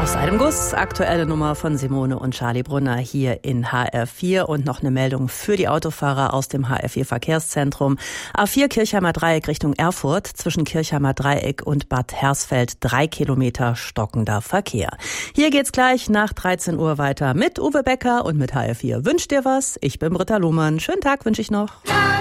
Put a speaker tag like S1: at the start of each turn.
S1: Aus einem Guss, aktuelle Nummer von Simone und Charlie Brunner hier in HR4 und noch eine Meldung für die Autofahrer aus dem HR4 Verkehrszentrum. A4 Kirchheimer Dreieck Richtung Erfurt, zwischen Kirchheimer Dreieck und Bad Hersfeld 3 Kilometer stockender Verkehr. Hier geht's gleich nach 13 Uhr weiter mit Uwe Becker und mit HR4 Wünsch dir was. Ich bin Britta Lohmann. Schönen Tag wünsche ich noch.